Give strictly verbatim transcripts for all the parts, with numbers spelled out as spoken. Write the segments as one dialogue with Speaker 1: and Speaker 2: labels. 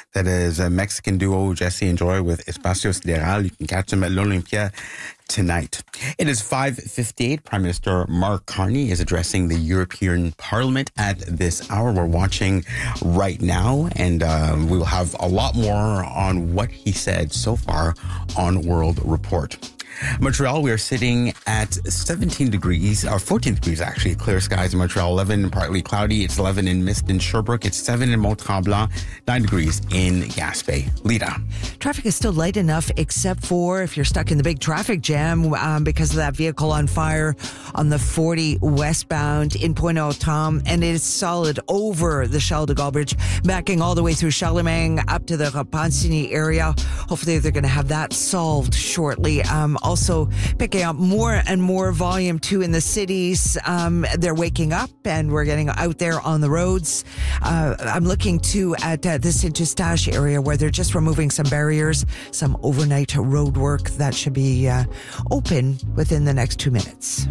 Speaker 1: That is a Mexican duo, Jesse and Joy, with Espacio Sideral. You can catch them at l'Olympia tonight. It is five fifty-eight. Prime Minister Mark Carney is addressing the European Parliament at this hour. We're watching right now, and uh, we will have a lot more on what he said so far on World Report. Montreal, we are sitting at seventeen degrees, or fourteen degrees actually, clear skies in Montreal, eleven partly cloudy, it's eleven in Mist in Sherbrooke, it's seven in Mont-Tremblant, nine degrees in Gaspé. Lita.
Speaker 2: Traffic is still light enough, except for if you're stuck in the big traffic jam um, because of that vehicle on fire on the forty westbound in Pointe-aux-Trembles, and it is solid over the Charles de Gaulle Bridge, backing all the way through Charlemagne up to the Repentigny area. Hopefully they're going to have that solved shortly. Um, Also picking up more and more volume too in the cities. Um, they're waking up and we're getting out there on the roads. Uh, I'm looking too at uh, the Saint-Eustache area where they're just removing some barriers, some overnight road work that should be uh, open within the next two minutes.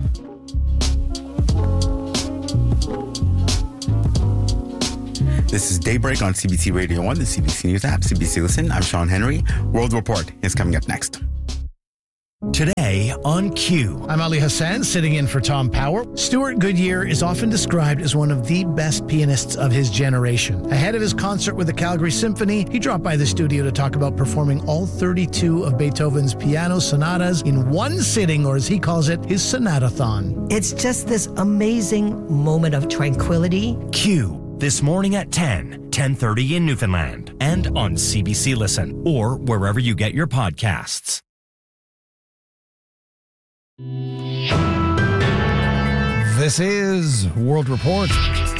Speaker 1: This is Daybreak on C B C Radio one, the C B C News app, C B C Listen. I'm Sean Henry. World Report is coming up next.
Speaker 3: Today on Q.
Speaker 4: I'm Ali Hassan, sitting in for Tom Power. Stuart Goodyear is often described as one of the best pianists of his generation. Ahead of his concert with the Calgary Symphony, he dropped by the studio to talk about performing all thirty-two of Beethoven's piano sonatas in one sitting, or as he calls it, his sonatathon.
Speaker 5: It's just this amazing moment of tranquility.
Speaker 3: Q. This morning at ten, ten thirty in Newfoundland, and on C B C Listen, or wherever you get your podcasts.
Speaker 6: This is World Report.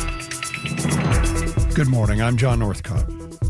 Speaker 6: Good morning, I'm John Northcott.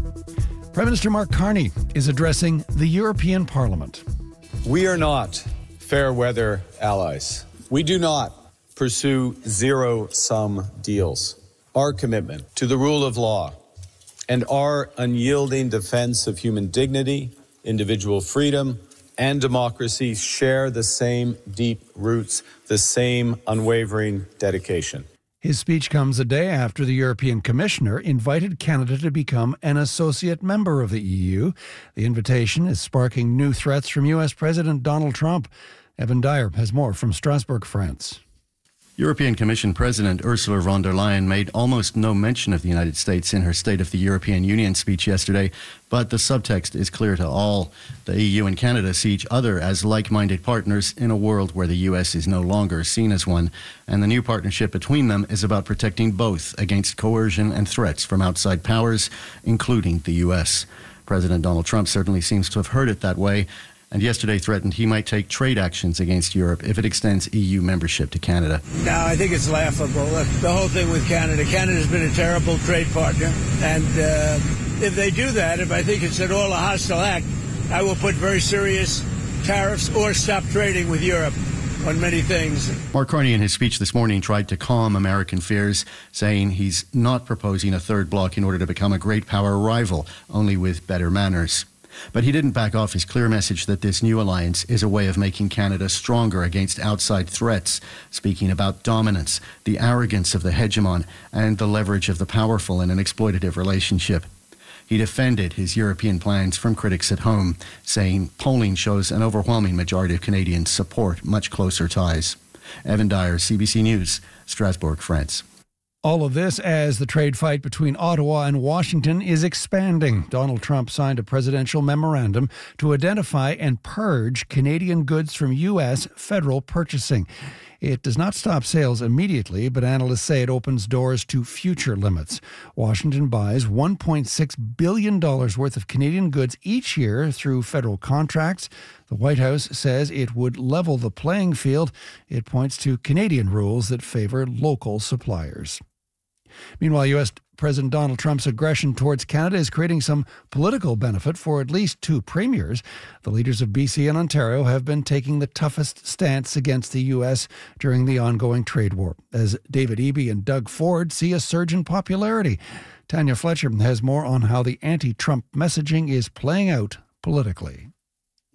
Speaker 6: Prime Minister Mark Carney is addressing the European Parliament.
Speaker 7: We are not fair weather allies. We do not pursue zero-sum deals. Our commitment to the rule of law and our unyielding defense of human dignity, individual freedom, and democracy share the same deep roots, the same unwavering dedication.
Speaker 6: His speech comes a day after the European Commissioner invited Canada to become an associate member of the E U. The invitation is sparking new threats from U S President Donald Trump. Evan Dyer has more from Strasbourg, France.
Speaker 8: European Commission President Ursula von der Leyen made almost no mention of the United States in her State of the European Union speech yesterday, but the subtext is clear to all. The E U and Canada see each other as like-minded partners in a world where the U S is no longer seen as one, and the new partnership between them is about protecting both against coercion and threats from outside powers, including the U S. President Donald Trump certainly seems to have heard it that way, and yesterday threatened he might take trade actions against Europe if it extends E U membership to Canada.
Speaker 9: No, I think it's laughable. Look, the whole thing with Canada. Canada's been a terrible trade partner. And uh, if they do that, if I think it's at all a hostile act, I will put very serious tariffs or stop trading with Europe on many things.
Speaker 8: Mark Carney in his speech this morning tried to calm American fears, saying he's not proposing a third bloc in order to become a great power rival, only with better manners. But he didn't back off his clear message that this new alliance is a way of making Canada stronger against outside threats, speaking about dominance, the arrogance of the hegemon, and the leverage of the powerful in an exploitative relationship. He defended his European plans from critics at home, saying polling shows an overwhelming majority of Canadians support much closer ties. Evan Dyer, C B C News, Strasbourg, France.
Speaker 6: All of this as the trade fight between Ottawa and Washington is expanding. Donald Trump signed a presidential memorandum to identify and purge Canadian goods from U S federal purchasing. It does not stop sales immediately, but analysts say it opens doors to future limits. Washington buys one point six billion dollars worth of Canadian goods each year through federal contracts. The White House says it would level the playing field. It points to Canadian rules that favor local suppliers. Meanwhile, U S President Donald Trump's aggression towards Canada is creating some political benefit for at least two premiers. The leaders of B C and Ontario have been taking the toughest stance against the U S during the ongoing trade war, as David Eby and Doug Ford see a surge in popularity. Tanya Fletcher has more on how the anti-Trump messaging is playing out politically.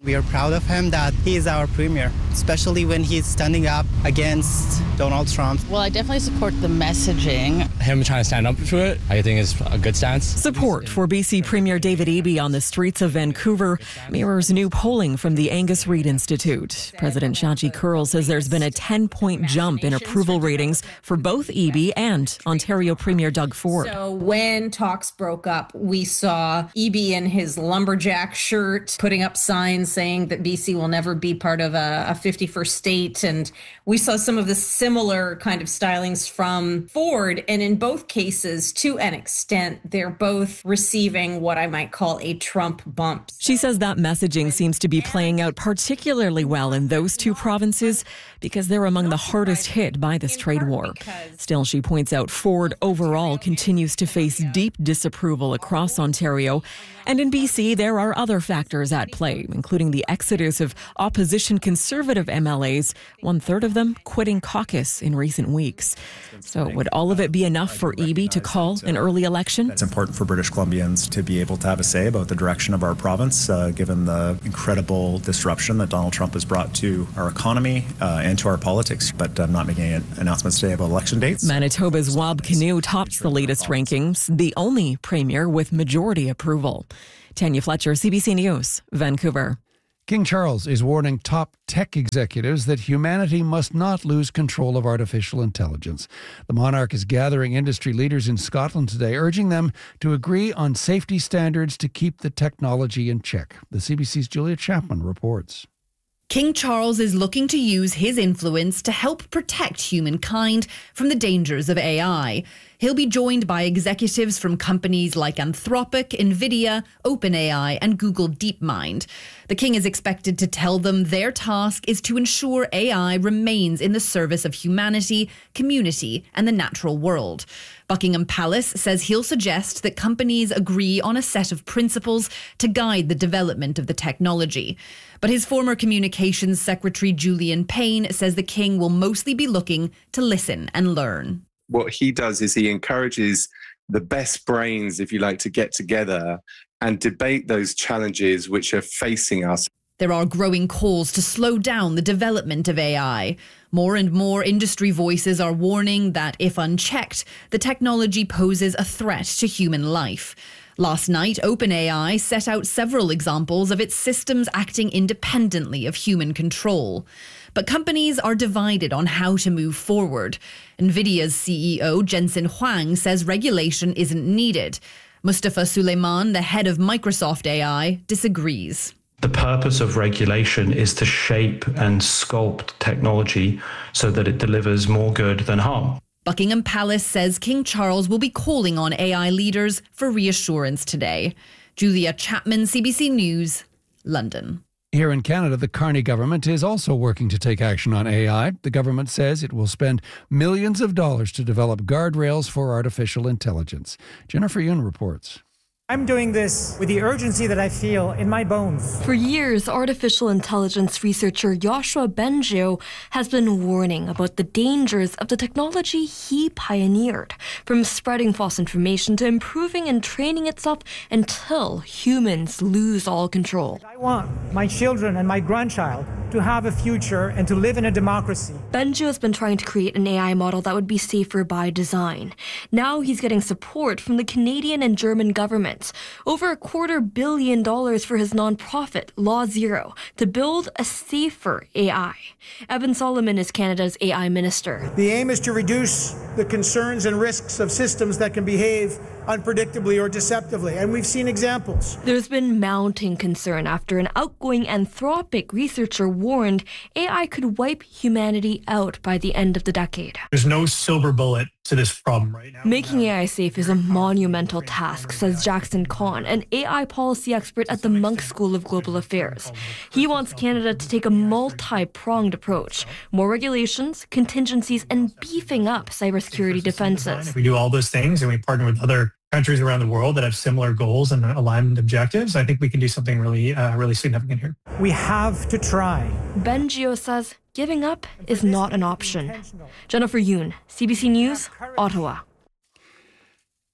Speaker 10: We are proud of him that he is our premier, especially when he's standing up against Donald Trump.
Speaker 11: Well, I definitely support the messaging.
Speaker 12: Him trying to stand up to it, I think is a good stance.
Speaker 13: Support for B C Premier David Eby on the streets of Vancouver mirrors new polling from the Angus Reid Institute. President Shachi Kurl says there's been a ten-point jump in approval ratings for both Eby and Ontario Premier Doug Ford.
Speaker 14: So when talks broke up, we saw Eby in his lumberjack shirt putting up signs saying that B C will never be part of a, a fifty-first state. And we saw some of the similar kind of stylings from Ford. And in both cases, to an extent, they're both receiving what I might call a Trump bump.
Speaker 13: She says that messaging seems to be playing out particularly well in those two provinces because they're among the hardest hit by this trade war. Still, she points out Ford overall continues to face deep disapproval across Ontario. And in B C, there are other factors at play, including the exodus of opposition Conservative M L As, one third of them quitting caucus in recent weeks. So would all of it be enough for Eby to call an early election?
Speaker 15: It's important for British Columbians to be able to have a say about the direction of our province, uh, given the incredible disruption that Donald Trump has brought to our economy uh, and to our politics. But I'm not making announcements today about election dates.
Speaker 13: Manitoba's Wab Kinew tops the latest rankings, the only premier with majority approval. Tanya Fletcher, C B C News, Vancouver.
Speaker 6: King Charles is warning top tech executives that humanity must not lose control of artificial intelligence. The monarch is gathering industry leaders in Scotland today, urging them to agree on safety standards to keep the technology in check. The C B C's Julia Chapman reports.
Speaker 16: King Charles is looking to use his influence to help protect humankind from the dangers of A I. He'll be joined by executives from companies like Anthropic, Nvidia, OpenAI, and Google DeepMind. The king is expected to tell them their task is to ensure A I remains in the service of humanity, community, and the natural world. Buckingham Palace says he'll suggest that companies agree on a set of principles to guide the development of the technology. But his former communications secretary, Julian Payne, says the king will mostly be looking to listen and learn.
Speaker 17: What he does is he encourages the best brains, if you like, to get together and debate those challenges which are facing us.
Speaker 16: There are growing calls to slow down the development of A I. More and more industry voices are warning that if unchecked, the technology poses a threat to human life. Last night, OpenAI set out several examples of its systems acting independently of human control. But companies are divided on how to move forward. Nvidia's C E O, Jensen Huang, says regulation isn't needed. Mustafa Suleiman, the head of Microsoft A I, disagrees.
Speaker 18: The purpose of regulation is to shape and sculpt technology so that it delivers more good than harm.
Speaker 16: Buckingham Palace says King Charles will be calling on A I leaders for reassurance today. Julia Chapman, C B C News, London.
Speaker 6: Here in Canada, the Carney government is also working to take action on A I. The government says it will spend millions of dollars to develop guardrails for artificial intelligence. Jennifer Yoon reports.
Speaker 19: I'm doing this with the urgency that I feel in my bones.
Speaker 20: For years, artificial intelligence researcher Yoshua Bengio has been warning about the dangers of the technology he pioneered, from spreading false information to improving and training itself until humans lose all control.
Speaker 19: I want my children and my grandchild to have a future and to live in a democracy.
Speaker 20: Bengio has been trying to create an A I model that would be safer by design. Now he's getting support from the Canadian and German governments. Over a quarter billion dollars for his nonprofit, Law Zero, to build a safer A I. Evan Solomon is Canada's A I minister.
Speaker 19: The aim is to reduce the concerns and risks of systems that can behave unpredictably or deceptively, and we've seen examples.
Speaker 20: There's been mounting concern after an outgoing Anthropic researcher warned A I could wipe humanity out by the end of the decade.
Speaker 21: There's no silver bullet to this problem right now.
Speaker 20: Making A I safe is a monumental task, says Jackson Kahn, an A I policy expert at the Munk School of Global Affairs. He wants Canada to take a multi-pronged approach, more regulations, contingencies, and beefing up cybersecurity defenses.
Speaker 21: If we do all those things and we partner with other countries around the world that have similar goals and aligned objectives, I think we can do something really, uh, really significant here.
Speaker 19: We have to try.
Speaker 20: Bengio says giving up is not an option. Jennifer Yoon, C B C News, Ottawa.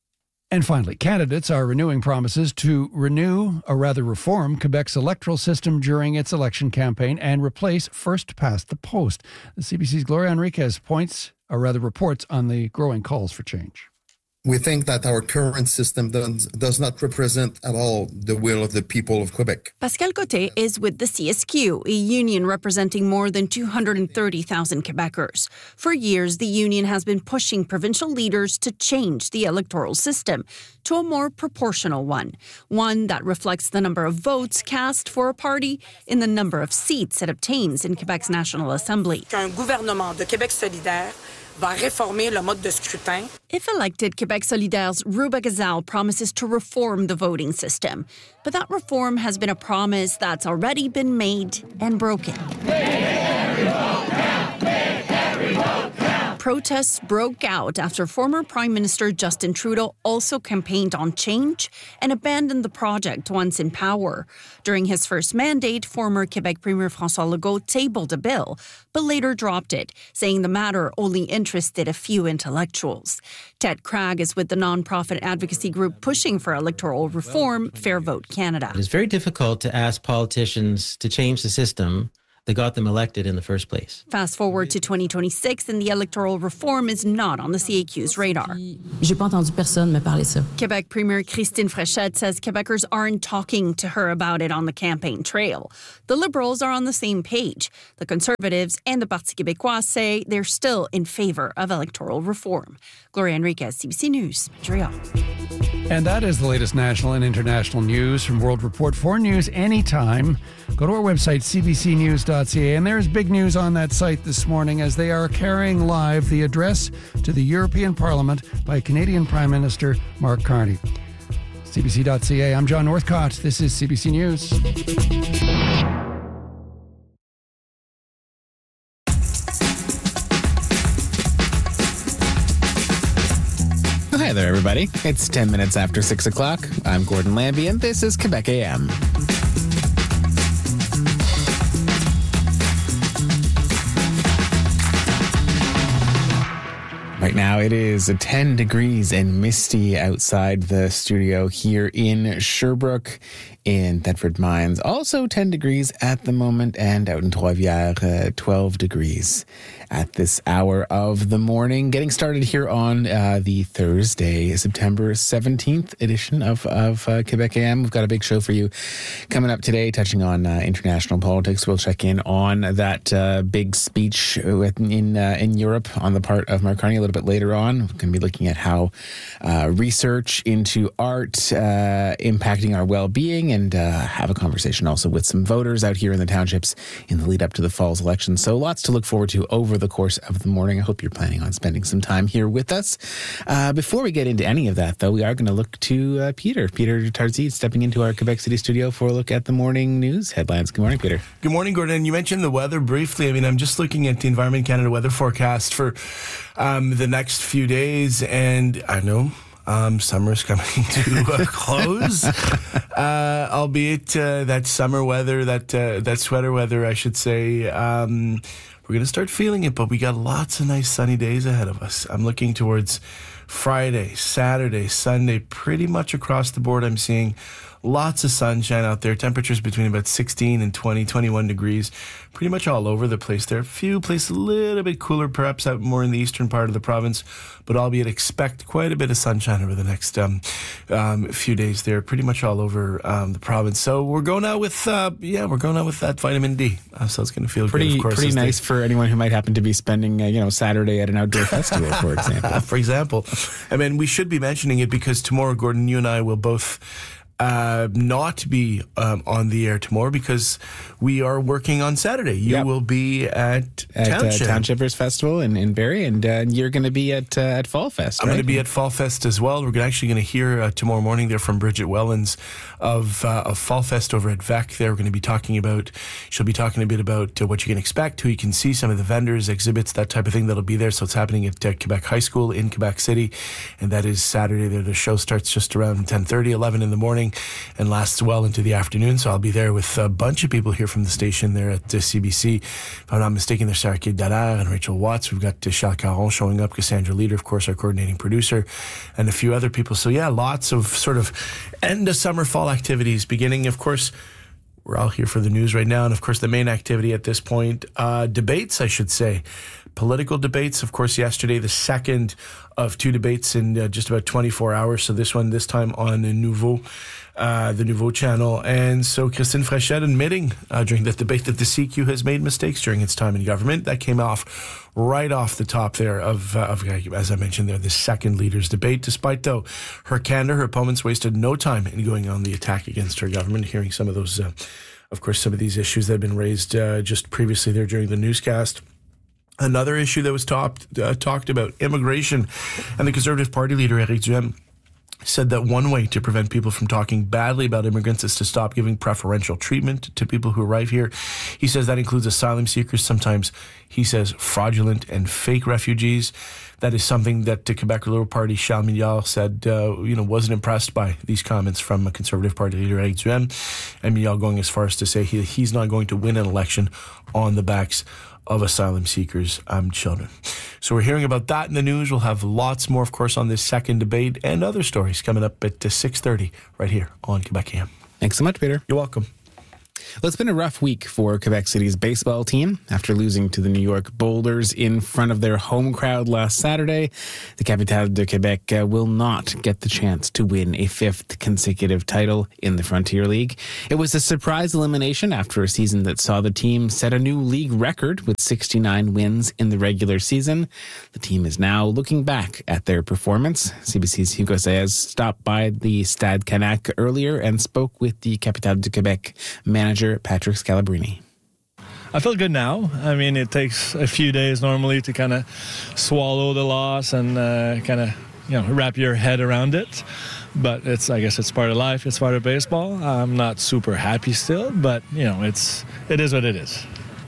Speaker 6: And finally, candidates are renewing promises to renew, or rather reform, Quebec's electoral system during its election campaign and replace first past the post. The C B C's Gloria Enriquez points, or rather reports, on the growing calls for change.
Speaker 2: We think that our current system does, does not represent at all the will of the people of Quebec.
Speaker 22: Pascal Côté is with the C S Q, a union representing more than two hundred thirty thousand Quebecers. For years, the union has been pushing provincial leaders to change the electoral system to a more proportional one, one that reflects the number of votes cast for a party in the number of seats it obtains in Quebec's National Assembly.
Speaker 23: Un gouvernement de Québec solidaire va réformer le mode de scrutin.
Speaker 22: If elected, Québec Solidaire's Ruba Gazal promises to reform the voting system. But that reform has been a promise that's already been made and broken. Protests broke out after former Prime Minister Justin Trudeau also campaigned on change and abandoned the project once in power. During his first mandate, former Quebec Premier François Legault tabled a bill, but later dropped it, saying the matter only interested a few intellectuals. Ted Cragg is with the nonprofit advocacy group pushing for electoral reform, Fair Vote Canada.
Speaker 24: It's very difficult to ask politicians to change the system that got them elected in the first place.
Speaker 22: Fast forward to twenty twenty-six, and the electoral reform is not on the C A Q's radar.
Speaker 11: J'ai pas entendu personne me parler ça.
Speaker 22: Quebec Premier Christine Fréchette says Quebecers aren't talking to her about it on the campaign trail. The Liberals are on the same page. The Conservatives and the Parti québécois say they're still in favor of electoral reform. Gloria Enriquez, C B C News, Montreal.
Speaker 6: And that is the latest national and international news from World Report. For news anytime, go to our website, c b c news dot c a. And there's big news on that site this morning as they are carrying live the address to the European Parliament by Canadian Prime Minister Mark Carney. c b c dot c a. I'm John Northcott. This is C B C News.
Speaker 25: Hi there, everybody. It's ten minutes after six o'clock. I'm Gordon Lambie, and this is Quebec A M. Right now, it is ten degrees and misty outside the studio here in Sherbrooke, in Thetford Mines. Also ten degrees at the moment, and out in Trois-Rivières, uh, twelve degrees at this hour of the morning. Getting started here on uh, the Thursday, September seventeenth edition of, of uh, Quebec A M. We've got a big show for you coming up today, touching on uh, international politics. We'll check in on that uh, big speech in uh, in Europe on the part of Mark Carney a little bit later on. We're going to be looking at how uh, research into art uh, impacting our well-being, and uh, have a conversation also with some voters out here in the townships in the lead up to the fall's election. So lots to look forward to over the course of the morning. I hope you're planning on spending some time here with us. Uh, before we get into any of that, though, we are going to look to uh, Peter. Peter Tarzid stepping into our Quebec City studio for a look at the morning news headlines. Good morning, Peter.
Speaker 26: Good morning, Gordon. You mentioned the weather briefly. I mean, I'm just looking at the Environment Canada weather forecast for um, the next few days, and I know Um, summer's coming to a close, uh, albeit uh, that summer weather, that uh, that sweater weather, I should say. Um, we're going to start feeling it, but we got lots of nice sunny days ahead of us. I'm looking towards Friday, Saturday, Sunday, pretty much across the board. I'm seeing lots of sunshine out there. Temperatures between about sixteen and twenty, twenty-one degrees, pretty much all over the place. There are a few places a little bit cooler, perhaps out more in the eastern part of the province, but albeit expect quite a bit of sunshine over the next um, um, few days there, pretty much all over um, the province. So we're going out with, uh, yeah, we're going out with that vitamin D. Uh, so it's going to feel
Speaker 25: pretty,
Speaker 26: good, of course.
Speaker 25: Pretty nice they... for anyone who might happen to be spending, uh, you know, Saturday at an outdoor festival, for example.
Speaker 26: For example. I mean, we should be mentioning it because tomorrow, Gordon, you and I will both Uh, not be um, on the air tomorrow because we are working on Saturday. You yep. will be at,
Speaker 25: at
Speaker 26: Township.
Speaker 25: Uh, Townshippers Festival in, in Barrie, and uh, you're going to be at uh, at Fall Fest,
Speaker 26: I'm
Speaker 25: right?
Speaker 26: going to be at Fall Fest as well. We're actually going to hear uh, tomorrow morning there from Bridget Wellens of, uh, of Fall Fest over at V E C there. We're going to be talking about, she'll be talking a bit about uh, what you can expect, who you can see, some of the vendors, exhibits, that type of thing that'll be there. So it's happening at uh, Quebec High School in Quebec City, and that is Saturday there. The show starts just around ten thirty, eleven in the morning. morning and lasts well into the afternoon. So I'll be there with a bunch of people here from the station there at uh, C B C. If I'm not mistaken, there's Sarah Kay Dallaire and Rachel Watts. We've got uh, Charles Caron showing up, Cassandra Leader, of course, our coordinating producer, and a few other people. So yeah, lots of sort of end of summer, fall activities beginning, of course. We're all here for the news right now. And, of course, the main activity at this point, uh, debates, I should say. Political debates. Of course, yesterday, the second of two debates in uh, just about twenty-four hours. So this one, this time on Nouveau, uh, the Nouveau channel. And so Christine Fréchette admitting uh, during that debate that the C Q has made mistakes during its time in government. That came off right off the top there of, uh, of as I mentioned there, the second leader's debate. Despite, though, her candor, her opponents wasted no time in going on the attack against her government, hearing some of those, uh, of course, some of these issues that had been raised uh, just previously there during the newscast. Another issue that was talked uh, talked about, immigration, and the Conservative Party leader, Éric Duhaime, said that one way to prevent people from talking badly about immigrants is to stop giving preferential treatment to people who arrive here. He says that includes asylum seekers, sometimes, he says, fraudulent and fake refugees. That is something that the Quebec Liberal Party, Charles Milliard, said, uh, you know, wasn't impressed by these comments from a Conservative Party leader, Éric Duhaime, and Milliard going as far as to say he, he's not going to win an election on the backs of asylum seekers' um, children. So we're hearing about that in the news. We'll have lots more, of course, on this second debate and other stories coming up at six thirty right here on Quebec A M.
Speaker 25: Thanks so much, Peter.
Speaker 26: You're welcome.
Speaker 25: Well, it's been a rough week for Quebec City's baseball team. After losing to the New York Boulders in front of their home crowd last Saturday, the Capitale de Quebec uh, will not get the chance to win a fifth consecutive title in the Frontier League. It was a surprise elimination after a season that saw the team set a new league record with sixty-nine wins in the regular season. The team is now looking back at their performance. C B C's Hugo Saez stopped by the Stade Canac earlier and spoke with the Capitale de Quebec manager Patrick Scalabrini.
Speaker 1: I feel good now. I mean, it takes a few days normally to kind of swallow the loss and uh, kind of, you know, wrap your head around it. But it's, I guess it's part of life. It's part of baseball. I'm not super happy still, but, you know, it's, it is what it is.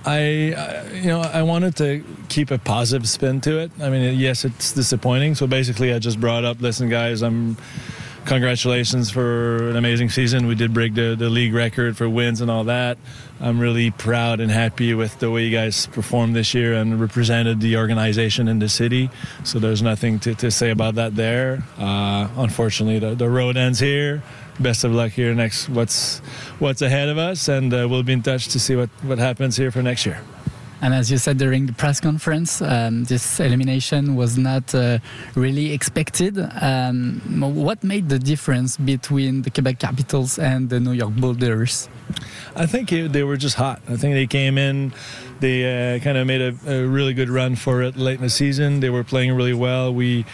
Speaker 1: I, uh, you know, I wanted to keep a positive spin to it. I mean, yes, it's disappointing. So basically I just brought up, listen, guys, I'm... congratulations for an amazing season. We did break the, the league record for wins and all that. I'm really proud and happy with the way you guys performed this year and represented the organization in the city. So there's nothing to, to say about that there. Uh, unfortunately, the, the road ends here. Best of luck here next. What's what's ahead of us, and uh, we'll be in touch to see what, what happens here for next year.
Speaker 3: And as you said during the press conference, um, this elimination was not uh, really expected. Um, what made the difference between the Quebec Capitals and the New York Boulders?
Speaker 1: I think it, they were just hot. I think they came in, they uh, kind of made a, a really good run for it late in the season. They were playing really well. We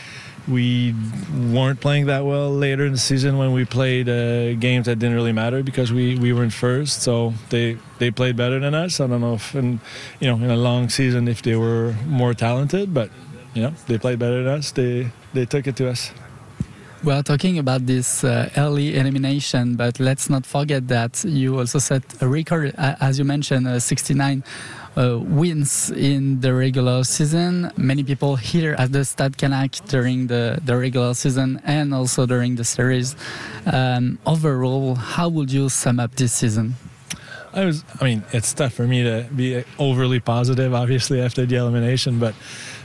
Speaker 1: we weren't playing that well later in the season when we played uh, games that didn't really matter because we, we were in first. So they they played better than us. I don't know if in you know in a long season if they were more talented, but you know they played better than us. They they took it to us.
Speaker 3: We are talking about this uh, early elimination, but let's not forget that you also set a record, uh, as you mentioned, uh, sixty-nine uh, wins in the regular season. Many people here at the Stade Canac during the, the regular season and also during the series. Um, overall, how would you sum up this season?
Speaker 1: I was. I mean, it's tough for me to be overly positive, obviously, after the elimination, but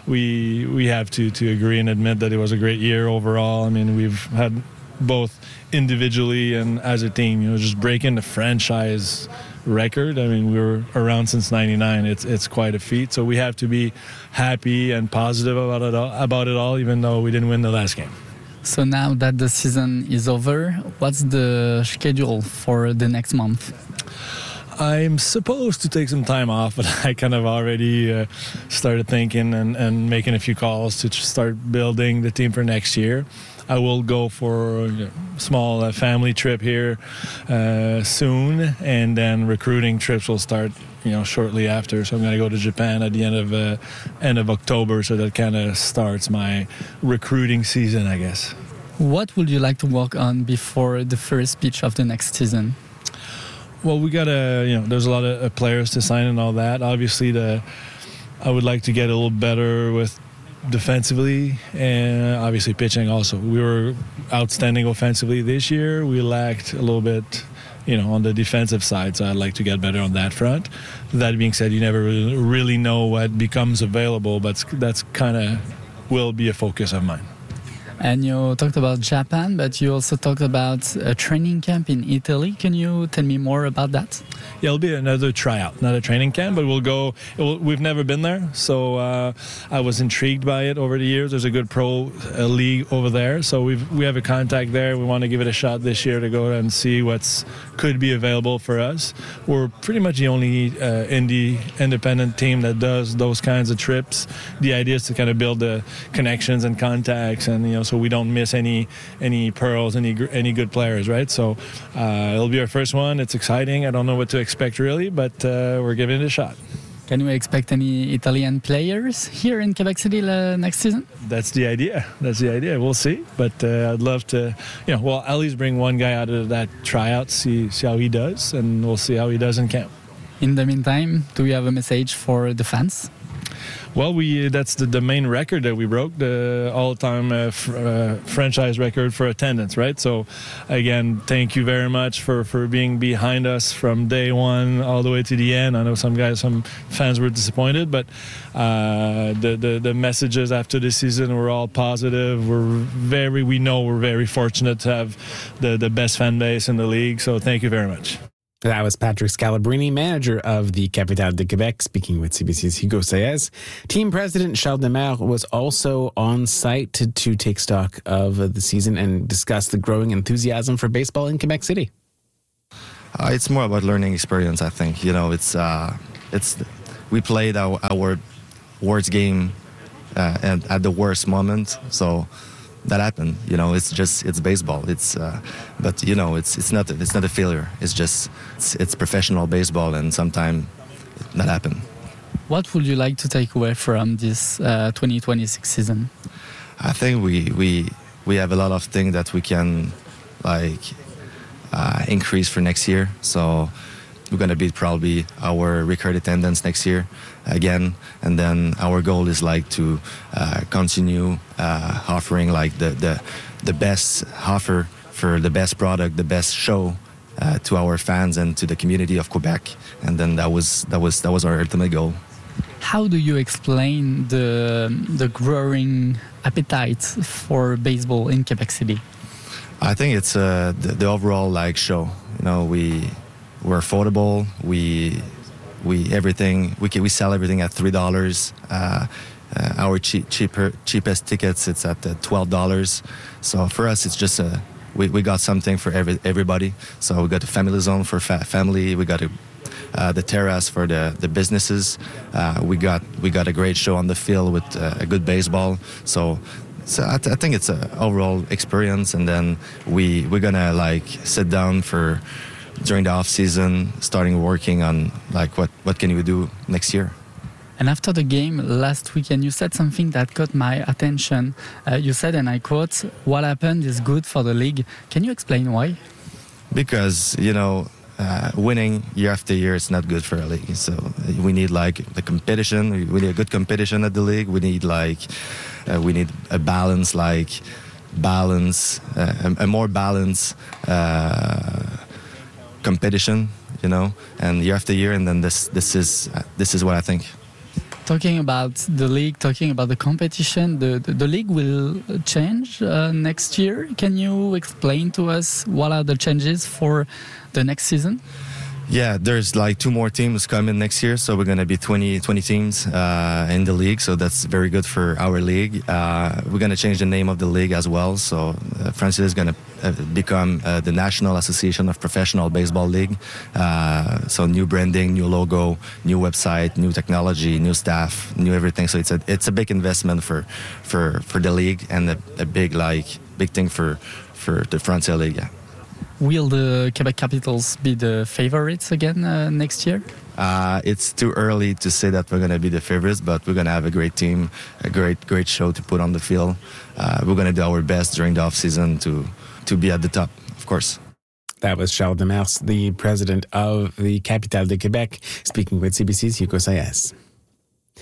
Speaker 1: we we have to, to agree and admit that it was a great year overall. I mean, we've had both individually and as a team, you know, just breaking the franchise record. I mean, we were around since ninety-nine. It's it's quite a feat. So we have to be happy and positive about it all, about it all, even though we didn't win the last game.
Speaker 3: So now that the season is over, what's the schedule for the next month?
Speaker 1: I'm supposed to take some time off, but I kind of already uh, started thinking and, and making a few calls to start building the team for next year. I will go for a small uh, family trip here uh, soon, and then recruiting trips will start, you know, shortly after. So I'm going to go to Japan at the end of uh, end of October, so that kind of starts my recruiting season, I guess.
Speaker 3: What would you like to work on before the first pitch of the next season?
Speaker 1: Well, we got to, you know, there's a lot of players to sign and all that. Obviously, the I would like to get a little better with defensively and obviously pitching also. We were outstanding offensively this year. We lacked a little bit, you know, on the defensive side, so I'd like to get better on that front. That being said, you never really know what becomes available, but that's kind of will be a focus of mine.
Speaker 3: And you talked about Japan, but you also talked about a training camp in Italy. Can you tell me more about that?
Speaker 1: Yeah, it'll be another tryout, not a training camp, but we'll go. It will, we've never been there, so uh, I was intrigued by it over the years. There's a good pro uh, league over there, so we've we have a contact there. We want to give it a shot this year to go and see what's could be available for us. We're pretty much the only uh, indie independent team that does those kinds of trips. The idea is to kind of build the connections and contacts, and you know, so we don't miss any any pearls, any any good players, right? So uh, it'll be our first one. It's exciting. I don't know what to expect really, but uh, we're giving it a shot.
Speaker 3: Can we expect any Italian players here in Quebec City uh, next season?
Speaker 1: That's the idea. That's the idea. We'll see. But uh, I'd love to, you know, well, at least bring one guy out of that tryout, see see how he does, and we'll see how he does in camp.
Speaker 3: In the meantime, do you have a message for the fans?
Speaker 1: Well, we that's the, the main record that we broke, the all-time uh, fr- uh, franchise record for attendance, right? So, again, thank you very much for, for being behind us from day one all the way to the end. I know some guys, some fans were disappointed, but uh, the, the, the messages after the season were all positive. We're very, we know we're very fortunate to have the, the best fan base in the league, so thank you very much.
Speaker 25: That was Patrick Scalabrini, manager of the Capitale de Quebec, speaking with C B C's Hugo Saez. Team president Charles Demers was also on site to, to take stock of the season and discuss the growing enthusiasm for baseball in Quebec City.
Speaker 4: Uh, it's more about learning experience, I think. You know, it's uh, it's we played our, our worst game uh, and at the worst moment, so that happened. You know, it's just it's baseball. It's uh, but you know, it's it's not it's not a failure. It's just it's, it's professional baseball, and sometimes that happens.
Speaker 3: What would you like to take away from this uh, twenty twenty-six season?
Speaker 4: I think we we we have a lot of things that we can like uh, increase for next year. So we're gonna beat probably our record attendance next year again, and then our goal is like to uh, continue uh, offering like the, the the best offer for the best product, the best show uh, to our fans and to the community of Quebec, and then that was that was that was our ultimate goal.
Speaker 3: How do you explain the the growing appetite for baseball in Quebec City?
Speaker 4: I think it's uh, the, the overall like show. You know, we we're affordable. We we everything we can, we sell everything at three dollars. Uh, uh, our cheap, cheaper cheapest tickets it's at uh, twelve dollars. So for us, it's just a we, we got something for every everybody. So we got a family zone for fa- family. We got a Uh, the terrace for the, the businesses. Uh, we got we got a great show on the field with uh, a good baseball. So, so I, th- I think it's an overall experience. And then we we're gonna like sit down for during the off season, starting working on like what what can we do next year.
Speaker 3: And after the game last weekend, you said something that caught my attention. Uh, you said, and I quote, "What happened is good for the league." Can you explain why?
Speaker 4: Because you know. Uh, winning year after year is not good for a league. So we need like the competition. We need a good competition at the league. We need like uh, we need a balance, like balance, uh, a, a more balanced uh, competition. You know, and year after year, and then this this is uh, this is what I think.
Speaker 3: Talking about the league, talking about the competition, the, the, the league will change uh, next year. Can you explain to us what are the changes for the next season?
Speaker 4: Yeah, there's like two more teams coming next year, so we're going to be twenty, twenty teams uh, in the league, so that's very good for our league. Uh, we're going to change the name of the league as well, so uh, Francis is going to uh, become uh, the National Association of Professional Baseball League. Uh, so new branding, new logo, new website, new technology, new staff, new everything. So it's a it's a big investment for for, for the league, and a, a big like big thing for for the Frontier League. Yeah.
Speaker 3: Will the Quebec Capitals be the favorites again uh, next year?
Speaker 4: Uh, it's too early to say that we're going to be the favorites, but we're going to have a great team, a great great show to put on the field. Uh, we're going to do our best during the off season to to be at the top, of course.
Speaker 25: That was Charles Demers, the president of the Capitale de Quebec, speaking with C B C's Hugo Saez.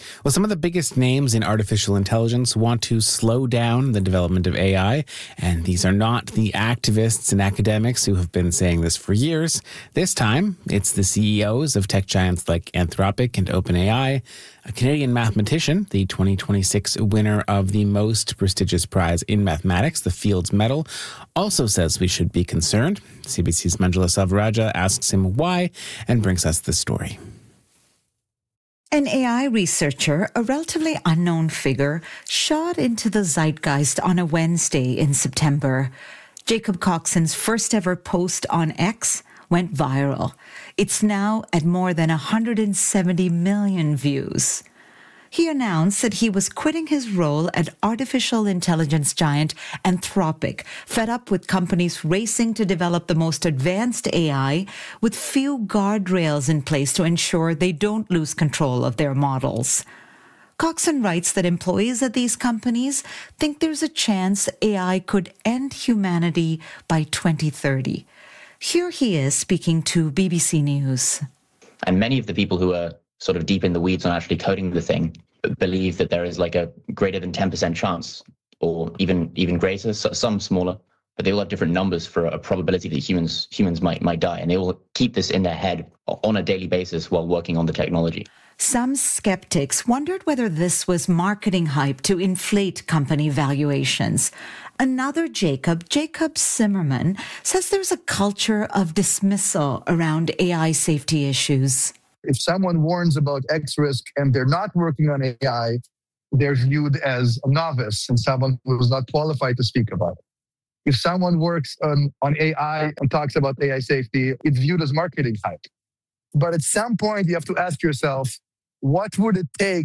Speaker 25: Well, some of the biggest names in artificial intelligence want to slow down the development of A I, and these are not the activists and academics who have been saying this for years. This time, it's the C E Os of tech giants like Anthropic and OpenAI. A Canadian mathematician, the twenty twenty-six winner of the most prestigious prize in mathematics, the Fields Medal, also says we should be concerned. C B C's Manjula Savaraja asks him why and brings us this story.
Speaker 5: An A I researcher, a relatively unknown figure, shot into the zeitgeist on a Wednesday in September. Jacob Coxon's first ever post on X went viral. It's now at more than one hundred seventy million views. He announced that he was quitting his role at artificial intelligence giant Anthropic, fed up with companies racing to develop the most advanced A I with few guardrails in place to ensure they don't lose control of their models. Coxon writes that employees at these companies think there's a chance A I could end humanity by twenty thirty. Here he is speaking to B B C News.
Speaker 7: And many of the people who are sort of deep in the weeds on actually coding the thing believe that there is like a greater than ten percent chance, or even even greater, some smaller, but they all have different numbers for a probability that humans humans might might die, and they all keep this in their head on a daily basis while working on the technology.
Speaker 5: Some skeptics wondered whether this was marketing hype to inflate company valuations. Another Jacob, Jacob Zimmerman, says there's a culture of dismissal around A I safety issues.
Speaker 8: If someone warns about X risk and they're not working on A I, they're viewed as a novice and someone who's not qualified to speak about it. If someone works on, on A I and talks about A I safety, it's viewed as marketing hype. But at some point, you have to ask yourself, what would it take